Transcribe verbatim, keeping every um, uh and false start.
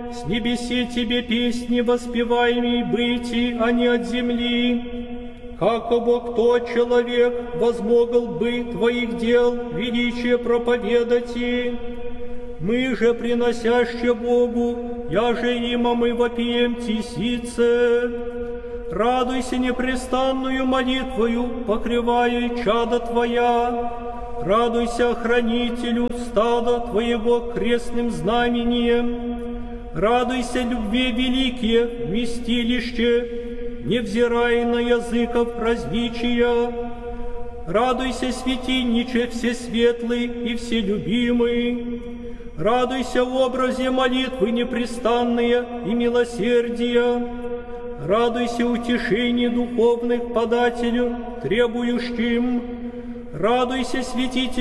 с небесе тебе песни воспеваемые быти, а не от земли. Как обо кто человек возмогл бы твоих дел величие проповедать? Мы же, приносяще Богу, я же има мы вопием тесице. Радуйся непрестанную молитвою, покрывая чада Твоя. Радуйся хранителю стада Твоего крестным знамением. Радуйся любви великие, вместилище, невзирая на языков различия. Радуйся, святинниче всесветлый и вселюбимый. Радуйся в образе молитвы непрестанные и милосердия. Радуйся утешению духовных подателю, требующим. Радуйся, святитель